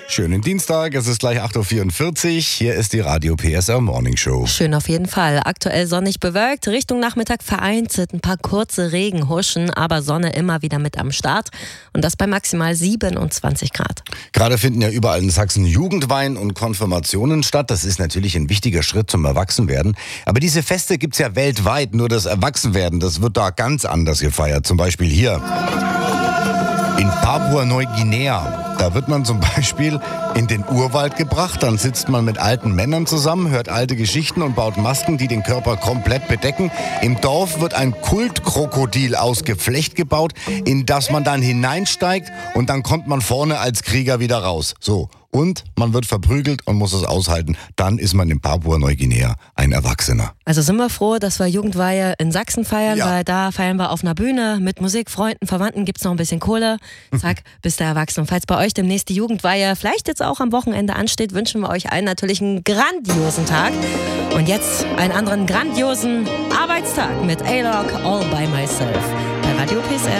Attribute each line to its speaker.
Speaker 1: Schönen Dienstag, es ist gleich 8.44 Uhr. Hier ist die Radio PSR Morning Show.
Speaker 2: Schön auf jeden Fall. Aktuell sonnig bewölkt, Richtung Nachmittag vereinzelt ein paar kurze Regenhuschen, aber Sonne immer wieder mit am Start. Und das bei maximal 27 Grad.
Speaker 1: Gerade finden ja überall in Sachsen Jugendweihen und Konfirmationen statt. Das ist natürlich ein wichtiger Schritt zum Erwachsenwerden. Aber diese Feste gibt's ja weltweit. Nur das Erwachsenwerden, das wird da ganz anders gefeiert. Zum Beispiel hier in Papua-Neuguinea. Da wird man zum Beispiel in den Urwald gebracht, dann sitzt man mit alten Männern zusammen, hört alte Geschichten und baut Masken, die den Körper komplett bedecken. Im Dorf wird ein Kultkrokodil aus Geflecht gebaut, in das man dann hineinsteigt und dann kommt man vorne als Krieger wieder raus. So. Und man wird verprügelt und muss es aushalten. Dann ist man in Papua-Neuguinea ein Erwachsener.
Speaker 2: Also sind wir froh, dass wir Jugendweihe in Sachsen feiern, weil da feiern wir auf einer Bühne mit Musik, Freunden, Verwandten, gibt's noch ein bisschen Kohle. Zack, bist du erwachsen. Und falls bei euch demnächst die Jugendweihe vielleicht jetzt auch am Wochenende ansteht, wünschen wir euch allen natürlich einen grandiosen Tag. Und jetzt einen anderen grandiosen Arbeitstag mit A-Log All By Myself bei Radio PSR.